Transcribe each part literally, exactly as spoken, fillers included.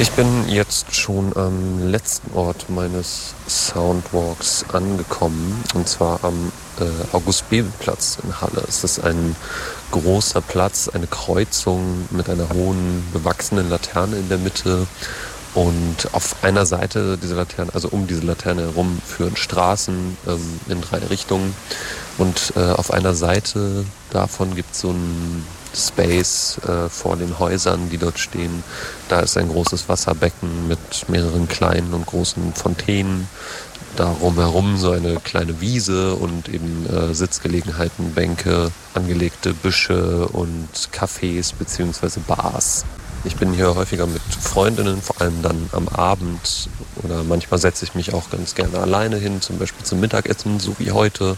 Ich bin jetzt schon am letzten Ort meines Soundwalks angekommen, und zwar am äh, August-Bebel-Platz in Halle. Es ist ein großer Platz, eine Kreuzung mit einer hohen, bewachsenen Laterne in der Mitte. Und auf einer Seite dieser Laterne, also um diese Laterne herum, führen Straßen ähm, in drei Richtungen. Und äh, auf einer Seite davon gibt es so ein Space äh, vor den Häusern, die dort stehen. Da ist ein großes Wasserbecken mit mehreren kleinen und großen Fontänen. Darum herum so eine kleine Wiese und eben äh, Sitzgelegenheiten, Bänke, angelegte Büsche und Cafés bzw. Bars. Ich bin hier häufiger mit Freundinnen, vor allem dann am Abend, oder manchmal setze ich mich auch ganz gerne alleine hin, zum Beispiel zum Mittagessen, so wie heute.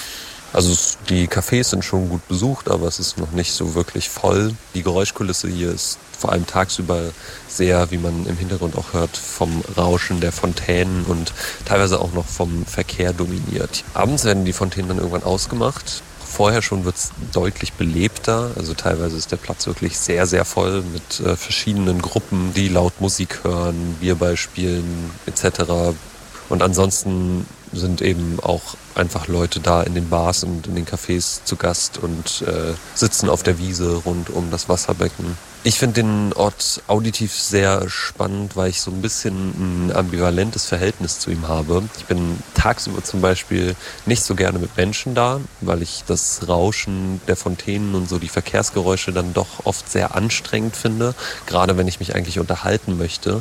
Also die Cafés sind schon gut besucht, aber es ist noch nicht so wirklich voll. Die Geräuschkulisse hier ist vor allem tagsüber sehr, wie man im Hintergrund auch hört, vom Rauschen der Fontänen und teilweise auch noch vom Verkehr dominiert. Abends werden die Fontänen dann irgendwann ausgemacht. Vorher schon wird es deutlich belebter, also teilweise ist der Platz wirklich sehr, sehr voll mit äh, verschiedenen Gruppen, die laut Musik hören, Bierball spielen et cetera. Und ansonsten sind eben auch einfach Leute da in den Bars und in den Cafés zu Gast und äh, sitzen auf der Wiese rund um das Wasserbecken. Ich finde den Ort auditiv sehr spannend, weil ich so ein bisschen ein ambivalentes Verhältnis zu ihm habe. Ich bin tagsüber zum Beispiel nicht so gerne mit Menschen da, weil ich das Rauschen der Fontänen und so die Verkehrsgeräusche dann doch oft sehr anstrengend finde, gerade wenn ich mich eigentlich unterhalten möchte.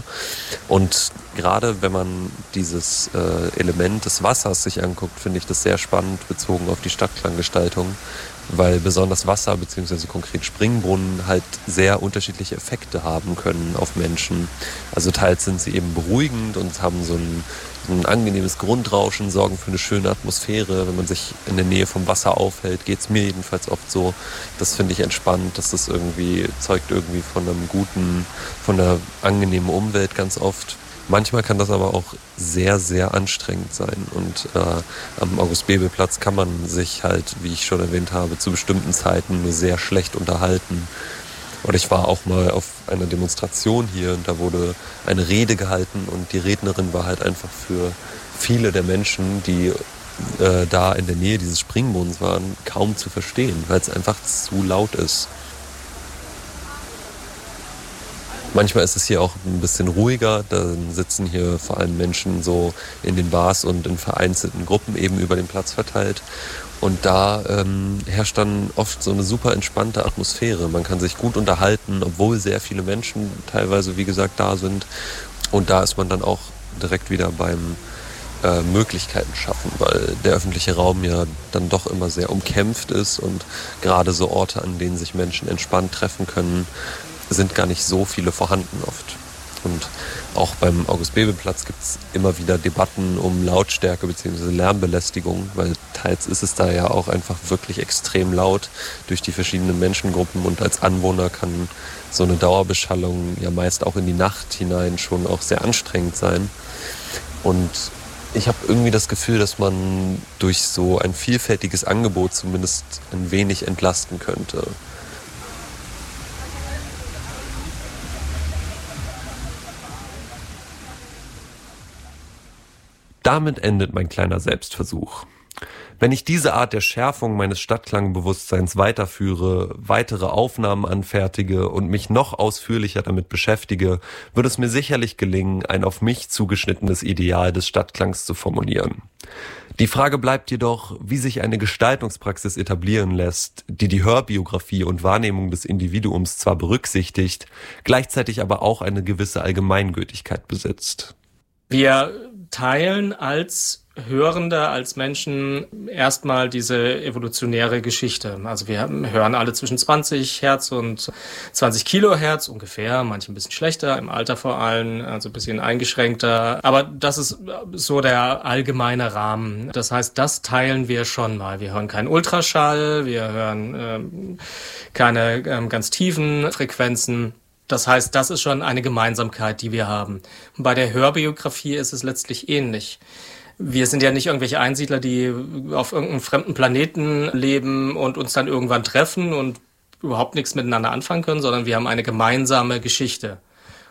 Und gerade wenn man dieses äh, Element des Wassers sich anguckt, finde ich das sehr spannend bezogen auf die Stadtklanggestaltung, weil besonders Wasser bzw. konkret Springbrunnen halt sehr unterschiedliche Effekte haben können auf Menschen. Also teils sind sie eben beruhigend und haben so ein, ein angenehmes Grundrauschen, sorgen für eine schöne Atmosphäre. Wenn man sich in der Nähe vom Wasser aufhält, geht es mir jedenfalls oft so. Das finde ich entspannt, dass das irgendwie zeugt irgendwie von einem guten, von einer angenehmen Umwelt ganz oft. Manchmal kann das aber auch sehr, sehr anstrengend sein und äh, am August-Bebel-Platz kann man sich halt, wie ich schon erwähnt habe, zu bestimmten Zeiten nur sehr schlecht unterhalten. Und ich war auch mal auf einer Demonstration hier und da wurde eine Rede gehalten und die Rednerin war halt einfach für viele der Menschen, die äh, da in der Nähe dieses Springbrunnens waren, kaum zu verstehen, weil es einfach zu laut ist. Manchmal ist es hier auch ein bisschen ruhiger, dann sitzen hier vor allem Menschen so in den Bars und in vereinzelten Gruppen eben über den Platz verteilt. Und da ähm, herrscht dann oft so eine super entspannte Atmosphäre. Man kann sich gut unterhalten, obwohl sehr viele Menschen teilweise, wie gesagt, da sind. Und da ist man dann auch direkt wieder beim äh, Möglichkeiten schaffen, weil der öffentliche Raum ja dann doch immer sehr umkämpft ist und gerade so Orte, an denen sich Menschen entspannt treffen können, sind gar nicht so viele vorhanden oft. Und auch beim August-Bebel-Platz gibt es immer wieder Debatten um Lautstärke bzw. Lärmbelästigung, weil teils ist es da ja auch einfach wirklich extrem laut durch die verschiedenen Menschengruppen und als Anwohner kann so eine Dauerbeschallung ja meist auch in die Nacht hinein schon auch sehr anstrengend sein. Und ich habe irgendwie das Gefühl, dass man durch so ein vielfältiges Angebot zumindest ein wenig entlasten könnte. Damit endet mein kleiner Selbstversuch. Wenn ich diese Art der Schärfung meines Stadtklangbewusstseins weiterführe, weitere Aufnahmen anfertige und mich noch ausführlicher damit beschäftige, wird es mir sicherlich gelingen, ein auf mich zugeschnittenes Ideal des Stadtklangs zu formulieren. Die Frage bleibt jedoch, wie sich eine Gestaltungspraxis etablieren lässt, die die Hörbiografie und Wahrnehmung des Individuums zwar berücksichtigt, gleichzeitig aber auch eine gewisse Allgemeingültigkeit besitzt. Wir teilen als Hörende, als Menschen erstmal diese evolutionäre Geschichte. Also wir hören alle zwischen zwanzig Hertz und zwanzig Kilohertz ungefähr, manche ein bisschen schlechter, im Alter vor allem, also ein bisschen eingeschränkter. Aber das ist so der allgemeine Rahmen. Das heißt, das teilen wir schon mal. Wir hören keinen Ultraschall, wir hören ähm, keine ähm, ganz tiefen Frequenzen. Das heißt, das ist schon eine Gemeinsamkeit, die wir haben. Bei der Hörbiografie ist es letztlich ähnlich. Wir sind ja nicht irgendwelche Einsiedler, die auf irgendeinem fremden Planeten leben und uns dann irgendwann treffen und überhaupt nichts miteinander anfangen können, sondern wir haben eine gemeinsame Geschichte.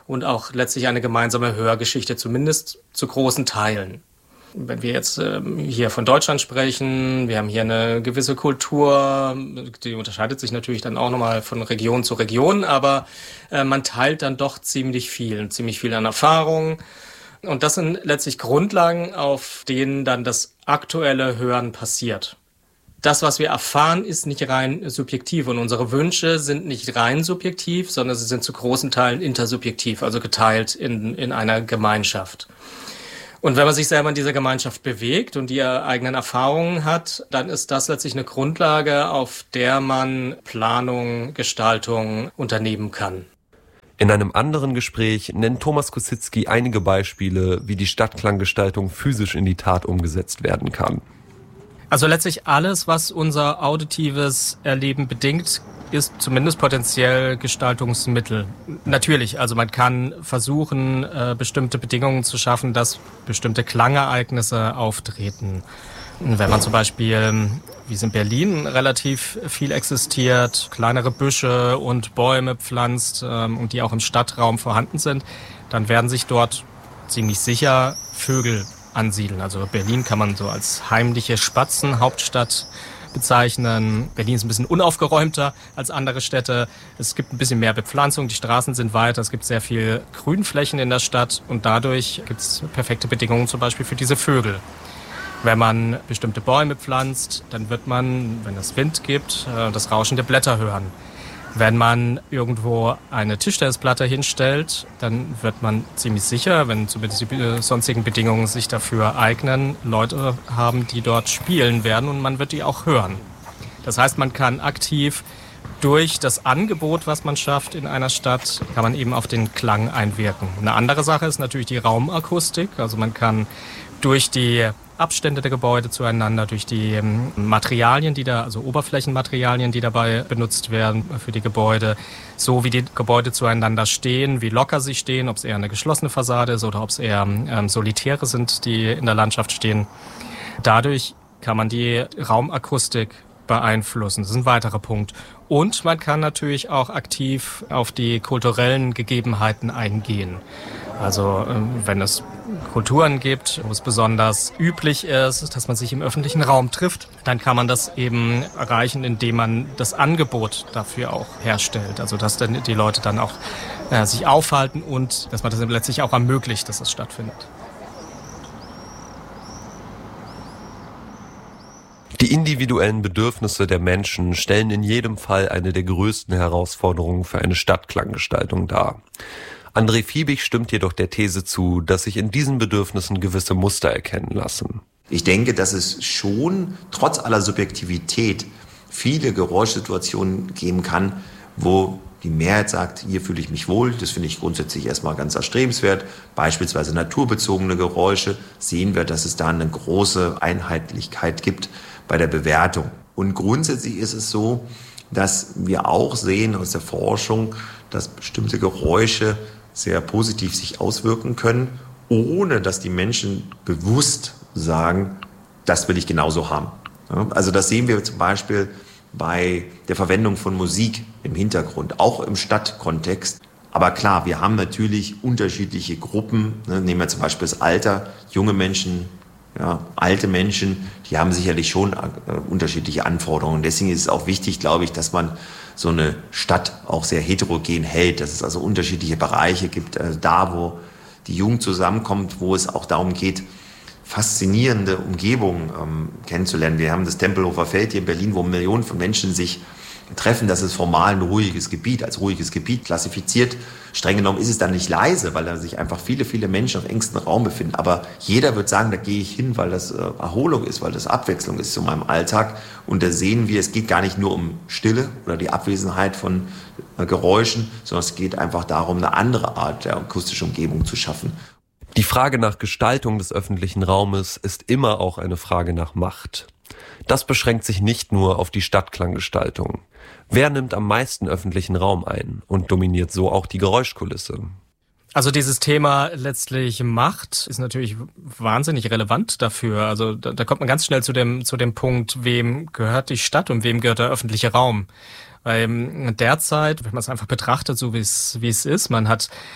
und auch letztlich eine gemeinsame Hörgeschichte, zumindest zu großen Teilen. Wenn wir jetzt ähm, hier von Deutschland sprechen, wir haben hier eine gewisse Kultur, die unterscheidet sich natürlich dann auch nochmal von Region zu Region, aber äh, man teilt dann doch ziemlich viel, ziemlich viel an Erfahrung. Und das sind letztlich Grundlagen, auf denen dann das aktuelle Hören passiert. Das, was wir erfahren, ist nicht rein subjektiv und unsere Wünsche sind nicht rein subjektiv, sondern sie sind zu großen Teilen intersubjektiv, also geteilt in, in einer Gemeinschaft. Und wenn man sich selber in dieser Gemeinschaft bewegt und die eigenen Erfahrungen hat, dann ist das letztlich eine Grundlage, auf der man Planung, Gestaltung unternehmen kann. In einem anderen Gespräch nennt Thomas Kosinski einige Beispiele, wie die Stadtklanggestaltung physisch in die Tat umgesetzt werden kann. Also letztlich alles, was unser auditives Erleben bedingt, ist zumindest potenziell Gestaltungsmittel. Natürlich, also man kann versuchen, äh, bestimmte Bedingungen zu schaffen, dass bestimmte Klangereignisse auftreten. Wenn man zum Beispiel, wie es in Berlin relativ viel existiert, kleinere Büsche und Bäume pflanzt ähm, und die auch im Stadtraum vorhanden sind, dann werden sich dort ziemlich sicher Vögel ansiedeln. Also Berlin kann man so als heimliche Spatzenhauptstadt bezeichnen. Berlin ist ein bisschen unaufgeräumter als andere Städte. Es gibt ein bisschen mehr Bepflanzung, die Straßen sind weiter, es gibt sehr viel Grünflächen in der Stadt und dadurch gibt es perfekte Bedingungen zum Beispiel für diese Vögel. Wenn man bestimmte Bäume pflanzt, dann wird man, wenn es Wind gibt, das Rauschen der Blätter hören. Wenn man irgendwo eine Tischtennisplatte hinstellt, dann wird man ziemlich sicher, wenn zumindest die sonstigen Bedingungen sich dafür eignen, Leute haben, die dort spielen werden und man wird die auch hören. Das heißt, man kann aktiv durch das Angebot, was man schafft in einer Stadt, kann man eben auf den Klang einwirken. Eine andere Sache ist natürlich die Raumakustik. Also man kann durch die Abstände der Gebäude zueinander, durch die Materialien, die da, also Oberflächenmaterialien, die dabei benutzt werden für die Gebäude, so wie die Gebäude zueinander stehen, wie locker sie stehen, ob es eher eine geschlossene Fassade ist oder ob es eher ähm, Solitäre sind, die in der Landschaft stehen. Dadurch kann man die Raumakustik beeinflussen. Das ist ein weiterer Punkt. Und man kann natürlich auch aktiv auf die kulturellen Gegebenheiten eingehen. Also wenn es Kulturen gibt, wo es besonders üblich ist, dass man sich im öffentlichen Raum trifft, dann kann man das eben erreichen, indem man das Angebot dafür auch herstellt. Also dass dann die Leute dann auch äh, sich aufhalten und dass man das letztlich auch ermöglicht, dass das stattfindet. Die individuellen Bedürfnisse der Menschen stellen in jedem Fall eine der größten Herausforderungen für eine Stadtklanggestaltung dar. André Fiebig stimmt jedoch der These zu, dass sich in diesen Bedürfnissen gewisse Muster erkennen lassen. Ich denke, dass es schon trotz aller Subjektivität viele Geräuschsituationen geben kann, wo die Mehrheit sagt, hier fühle ich mich wohl. Das finde ich grundsätzlich erstmal ganz erstrebenswert. Beispielsweise naturbezogene Geräusche sehen wir, dass es da eine große Einheitlichkeit gibt bei der Bewertung. Und grundsätzlich ist es so, dass wir auch sehen aus der Forschung, dass bestimmte Geräusche sehr positiv sich auswirken können, ohne dass die Menschen bewusst sagen, das will ich genauso haben. Also das sehen wir zum Beispiel bei der Verwendung von Musik im Hintergrund, auch im Stadtkontext. Aber klar, wir haben natürlich unterschiedliche Gruppen. Nehmen wir zum Beispiel das Alter, junge Menschen, ja, alte Menschen, die haben sicherlich schon äh, unterschiedliche Anforderungen. Deswegen ist es auch wichtig, glaube ich, dass man so eine Stadt auch sehr heterogen hält, dass es also unterschiedliche Bereiche gibt, äh, da wo die Jugend zusammenkommt, wo es auch darum geht, faszinierende Umgebungen ähm, kennenzulernen. Wir haben das Tempelhofer Feld hier in Berlin, wo Millionen von Menschen sich treffen. Das ist formal ein ruhiges Gebiet, als ruhiges Gebiet klassifiziert. Streng genommen ist es dann nicht leise, weil da sich einfach viele, viele Menschen auf engstem Raum befinden. Aber jeder wird sagen, da gehe ich hin, weil das äh, Erholung ist, weil das Abwechslung ist zu meinem Alltag. Und da sehen wir, es geht gar nicht nur um Stille oder die Abwesenheit von äh, Geräuschen, sondern es geht einfach darum, eine andere Art der akustischen Umgebung zu schaffen. Die Frage nach Gestaltung des öffentlichen Raumes ist immer auch eine Frage nach Macht. Das beschränkt sich nicht nur auf die Stadtklanggestaltung. Wer nimmt am meisten öffentlichen Raum ein und dominiert so auch die Geräuschkulisse? Also dieses Thema letztlich Macht ist natürlich wahnsinnig relevant dafür. Also da, da kommt man ganz schnell zu dem zu dem Punkt, wem gehört die Stadt und wem gehört der öffentliche Raum. Weil derzeit, wenn man es einfach betrachtet, so wie es wie es ist, man hat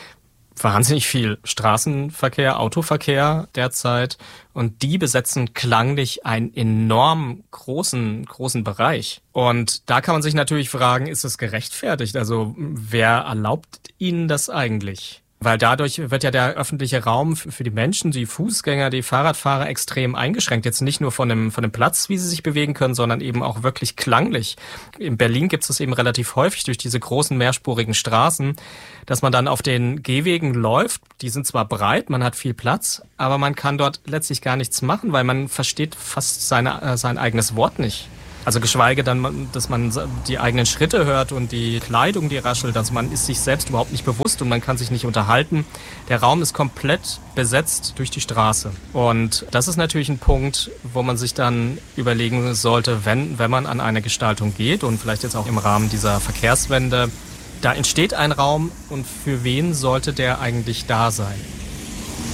wahnsinnig viel Straßenverkehr, Autoverkehr derzeit und die besetzen klanglich einen enorm großen, großen Bereich. Und da kann man sich natürlich fragen, ist es gerechtfertigt? Also wer erlaubt ihnen das eigentlich? Weil dadurch wird ja der öffentliche Raum für die Menschen, die Fußgänger, die Fahrradfahrer extrem eingeschränkt. Jetzt nicht nur von dem, von dem Platz, wie sie sich bewegen können, sondern eben auch wirklich klanglich. In Berlin gibt es das eben relativ häufig durch diese großen mehrspurigen Straßen, dass man dann auf den Gehwegen läuft. Die sind zwar breit, man hat viel Platz, aber man kann dort letztlich gar nichts machen, weil man versteht fast seine, äh, sein eigenes Wort nicht. Also geschweige dann, dass man die eigenen Schritte hört und die Kleidung, die raschelt. Also man ist sich selbst überhaupt nicht bewusst und man kann sich nicht unterhalten. Der Raum ist komplett besetzt durch die Straße. Und das ist natürlich ein Punkt, wo man sich dann überlegen sollte, wenn, wenn man an eine Gestaltung geht und vielleicht jetzt auch im Rahmen dieser Verkehrswende, da entsteht ein Raum und für wen sollte der eigentlich da sein?